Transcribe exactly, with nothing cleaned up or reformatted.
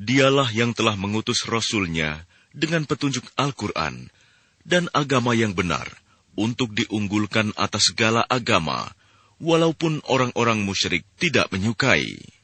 Dialah yang telah mengutus Rasul-Nya dengan petunjuk Al-Quran dan agama yang benar untuk diunggulkan atas segala agama, walaupun orang-orang musyrik tidak menyukai.